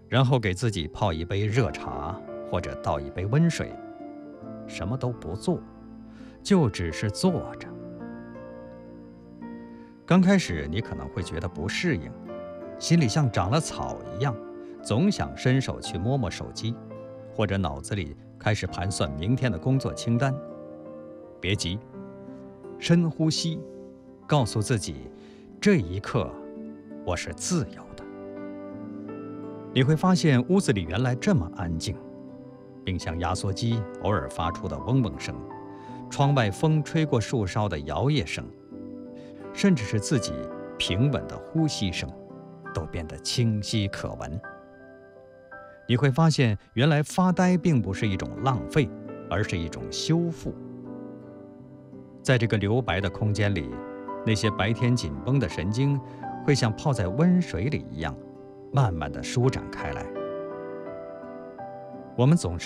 然后给自己泡一杯热茶，或者倒一杯温水，什么都不做，就只是坐着。刚开始你可能会觉得不适应，心里像长了草一样，总想伸手去摸摸手机，或者脑子里开始盘算明天的工作清单。别急，深呼吸，告诉自己，这一刻我是自由的。你会发现屋子里原来这么安静，冰箱压缩机偶尔发出的嗡嗡声，窗外风吹过树梢的摇曳声，甚至是自己平稳的呼吸声，都变得清晰可闻。你会发现，原来发呆并不是一种浪费，而是一种修复。在这个留白的空间里，那些白天紧绷的神经会像泡在温水里一样，慢慢地舒展开来。我们总是